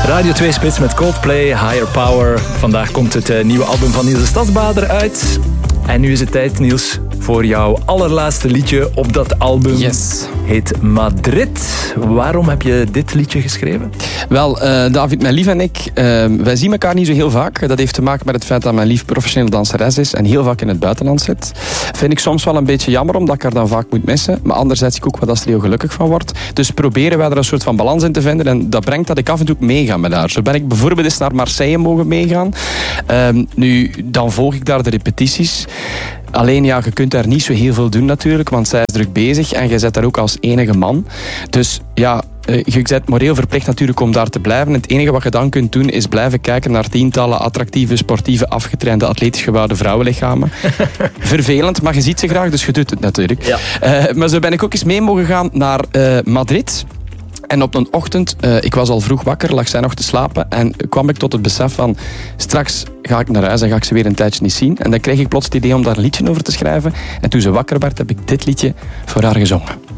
Radio 2 Spits met Coldplay, Higher Power. Vandaag komt het nieuwe album van Niels de Stadsbader uit. En nu is het tijd, Niels, voor jouw allerlaatste liedje op dat album. Yes. Heet Madrid. Waarom heb je dit liedje geschreven? Wel, David, mijn lief en ik, wij zien elkaar niet zo heel vaak. Dat heeft te maken met het feit dat mijn lief professionele danseres is en heel vaak in het buitenland zit. Vind ik soms wel een beetje jammer, omdat ik haar dan vaak moet missen. Maar anderzijds zie ik ook wat als er heel gelukkig van wordt. Dus proberen wij er een soort van balans in te vinden. En dat brengt dat ik af en toe meega met haar. Zo ben ik bijvoorbeeld eens naar Marseille mogen meegaan. Nu, dan volg ik daar de repetities. Alleen ja, je kunt daar niet zo heel veel doen natuurlijk, want zij is druk bezig en jij zit daar ook als enige man. Dus ja, je bent moreel verplicht natuurlijk om daar te blijven. Het enige wat je dan kunt doen is blijven kijken naar tientallen attractieve, sportieve, afgetrainde, atletisch gebouwde vrouwenlichamen. Vervelend, maar je ziet ze graag, dus je doet het natuurlijk. Ja. Maar zo ben ik ook eens mee mogen gaan naar Madrid. En op een ochtend, ik was al vroeg wakker, lag zij nog te slapen en kwam ik tot het besef van straks ga ik naar huis en ga ik ze weer een tijdje niet zien. En dan kreeg ik plots het idee om daar een liedje over te schrijven. En toen ze wakker werd, heb ik dit liedje voor haar gezongen.